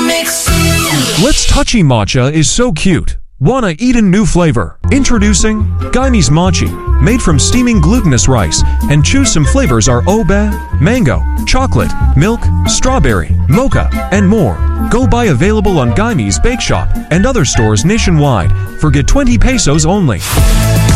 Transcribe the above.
Let's Touchy Matcha is so cute. Wanna eat a new flavor? Introducing Guyme's Mochi, made from steaming glutinous rice, and choose some flavors are obe, mango, chocolate, milk, strawberry, mocha, and more. Go buy available on Guyme's Bake Shop and other stores nationwide for get 20 pesos only.